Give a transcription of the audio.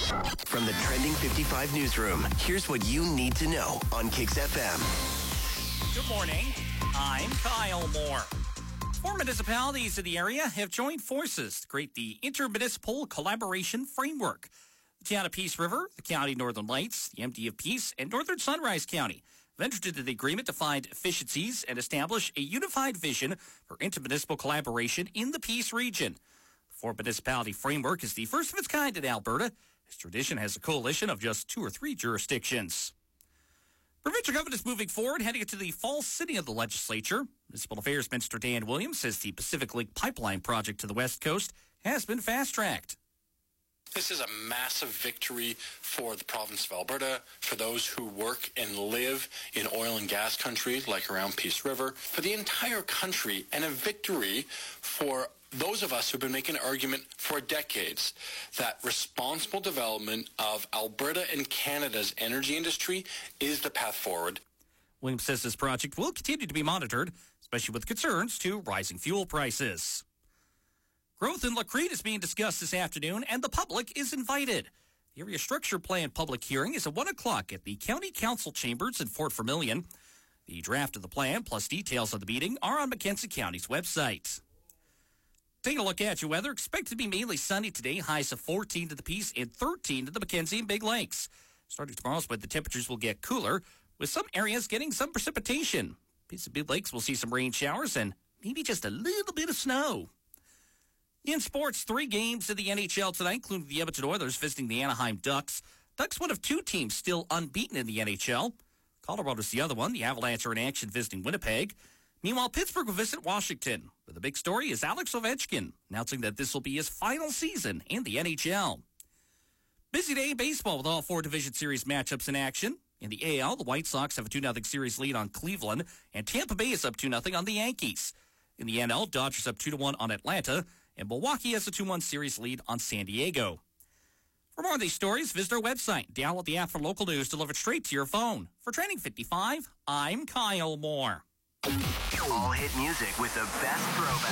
From the Trending 55 newsroom, here's what you need to know on Kicks FM. Good morning. I'm Kyle Moore. 4 municipalities in the area have joined forces to create the Intermunicipal Collaboration Framework. The town of Peace River, the County of Northern Lights, the MD of Peace, and Northern Sunrise County have entered into the agreement to find efficiencies and establish a unified vision for intermunicipal collaboration in the Peace region. The 4-municipality framework is the first of its kind in Alberta. This tradition has a coalition of just 2 or 3 jurisdictions. Provincial government is moving forward, heading into the fall sitting of the legislature. Municipal Affairs Minister Dan Williams says the Pacific Link pipeline project to the West Coast has been fast-tracked. This is a massive victory for the province of Alberta, for those who work and live in oil and gas country like around Peace River, for the entire country, and a victory for those of us who've been making an argument for decades that responsible development of Alberta and Canada's energy industry is the path forward. Williams says this project will continue to be monitored, especially with concerns to rising fuel prices. Growth in Lacrete is being discussed this afternoon, and the public is invited. The area structure plan public hearing is at 1 o'clock at the County Council Chambers in Fort Vermilion. The draft of the plan, plus details of the meeting, are on Mackenzie County's website. Taking a look at your weather, expected to be mainly sunny today, highs of 14 to the Peace and 13 to the Mackenzie and Big Lakes. Starting tomorrow, but the temperatures will get cooler, with some areas getting some precipitation. Peace and Big Lakes will see some rain showers and maybe just a little bit of snow. In sports, 3 games in the NHL tonight, including the Edmonton Oilers visiting the Anaheim Ducks. Ducks one of 2 teams still unbeaten in the NHL. Colorado's the other one. The Avalanche are in action visiting Winnipeg. Meanwhile, Pittsburgh will visit Washington. But the big story is Alex Ovechkin announcing that this will be his final season in the NHL. Busy day in baseball with all 4 Division Series matchups in action. In the AL, the White Sox have a 2-0 series lead on Cleveland, and Tampa Bay is up 2-0 on the Yankees. In the NL, Dodgers up 2-1 on Atlanta, and Milwaukee has a 2-1 series lead on San Diego. For more of these stories, visit our website. Download the app for local news delivered straight to your phone. For Training 55, I'm Kyle Moore. All hit music with the best throwback.